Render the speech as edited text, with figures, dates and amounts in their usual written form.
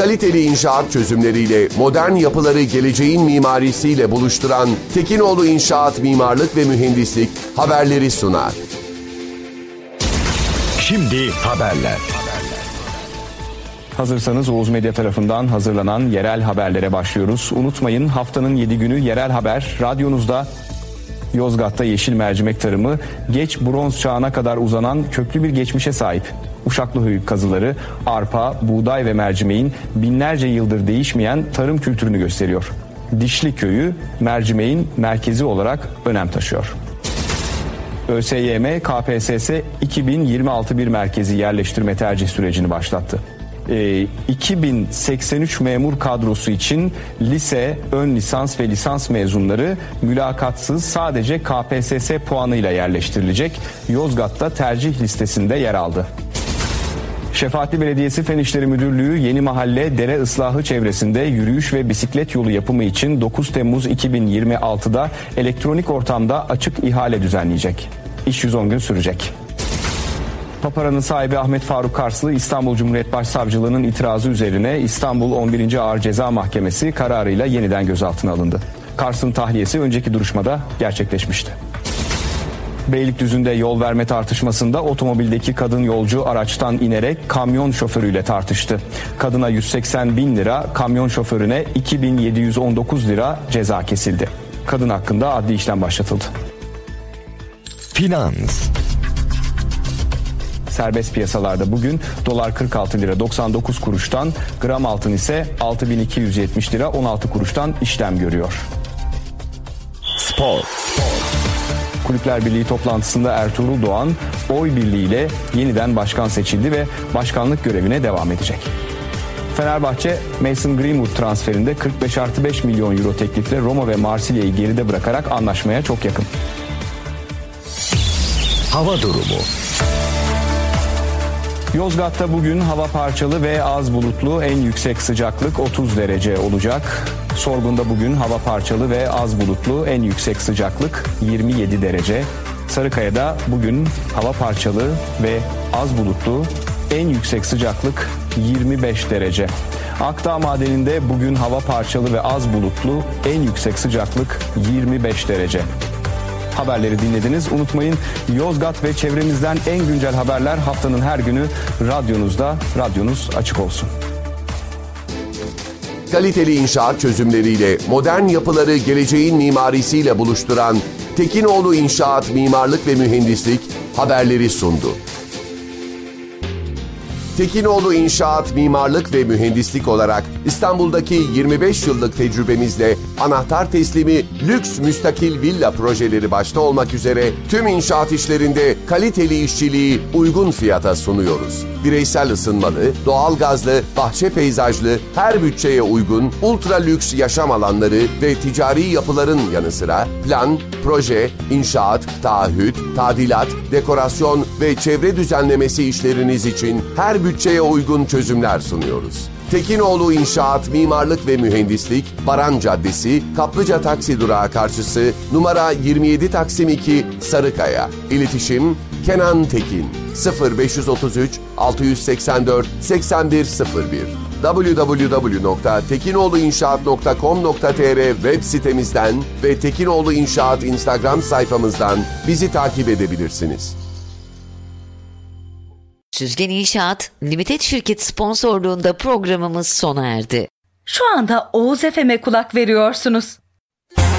Kaliteli inşaat çözümleriyle modern yapıları geleceğin mimarisiyle buluşturan Tekinoğlu İnşaat Mimarlık ve Mühendislik haberleri sunar. Şimdi haberler. Hazırsanız Oğuz Medya tarafından hazırlanan yerel haberlere başlıyoruz. Unutmayın, haftanın 7 günü yerel haber radyonuzda. Yozgat'ta yeşil mercimek tarımı geç bronz çağına kadar uzanan köklü bir geçmişe sahip. Uşaklıhöyük kazıları arpa, buğday ve mercimeğin binlerce yıldır değişmeyen tarım kültürünü gösteriyor. Dişli köyü mercimeğin merkezi olarak önem taşıyor. ÖSYM, KPSS 2026 bir merkezi yerleştirme tercih sürecini başlattı. 2083 memur kadrosu için lise, ön lisans ve lisans mezunları mülakatsız sadece KPSS puanıyla yerleştirilecek. Yozgat'ta tercih listesinde yer aldı. Şefaatli Belediyesi Fen İşleri Müdürlüğü Yeni Mahalle Dere Islahı çevresinde yürüyüş ve bisiklet yolu yapımı için 9 Temmuz 2026'da elektronik ortamda açık ihale düzenleyecek. İş 110 gün sürecek. Papara'nın sahibi Ahmet Faruk Karslı, İstanbul Cumhuriyet Başsavcılığı'nın itirazı üzerine İstanbul 11. Ağır Ceza Mahkemesi kararıyla yeniden gözaltına alındı. Kars'ın tahliyesi önceki duruşmada gerçekleşmişti. Beylikdüzü'nde yol verme tartışmasında otomobildeki kadın yolcu araçtan inerek kamyon şoförüyle tartıştı. Kadına 180 bin lira, kamyon şoförüne 2719 lira ceza kesildi. Kadın hakkında adli işlem başlatıldı. Finans. Serbest piyasalarda bugün dolar 46 lira 99 kuruştan, gram altın ise 6270 lira 16 kuruştan işlem görüyor. Spor. Kulüpler Birliği toplantısında Ertuğrul Doğan oy birliğiyle yeniden başkan seçildi ve başkanlık görevine devam edecek. Fenerbahçe, Mason Greenwood transferinde 45+5 milyon euro teklifle Roma ve Marsilya'yı geride bırakarak anlaşmaya çok yakın. Hava durumu. Yozgat'ta bugün hava parçalı ve az bulutlu, en yüksek sıcaklık 30 derece olacak. Sorgun'da bugün hava parçalı ve az bulutlu, en yüksek sıcaklık 27 derece. Sarıkaya'da bugün hava parçalı ve az bulutlu, en yüksek sıcaklık 25 derece. Akdağ Madeni'nde bugün hava parçalı ve az bulutlu, en yüksek sıcaklık 25 derece. Haberleri dinlediniz. Unutmayın, Yozgat ve çevremizden en güncel haberler haftanın her günü radyonuzda. Radyonuz açık olsun. Kaliteli inşaat çözümleriyle modern yapıları geleceğin mimarisiyle buluşturan Tekinoğlu İnşaat Mimarlık ve Mühendislik haberleri sundu. Tekinoğlu İnşaat Mimarlık ve Mühendislik olarak İstanbul'daki 25 yıllık tecrübemizle anahtar teslimi lüks müstakil villa projeleri başta olmak üzere tüm inşaat işlerinde kaliteli işçiliği uygun fiyata sunuyoruz. Bireysel ısınmalı, doğalgazlı, bahçe peyzajlı, her bütçeye uygun ultra lüks yaşam alanları ve ticari yapıların yanı sıra plan, proje, inşaat, taahhüt, tadilat, dekorasyon ve çevre düzenlemesi işleriniz için her bütçeye uygun çözümler sunuyoruz. Tekinoğlu İnşaat Mimarlık ve Mühendislik, Baran Caddesi, Kaplıca Taksi Durağı karşısı, numara 27 Taksim 2, Sarıkaya. İletişim Kenan Tekin 0533 684 8101 www.tekinoğluinşaat.com.tr web sitemizden ve Tekinoğlu İnşaat Instagram sayfamızdan bizi takip edebilirsiniz. Süzgen İnşaat Limited şirket sponsorluğunda programımız sona erdi. Şu anda Oğuz FM'e kulak veriyorsunuz.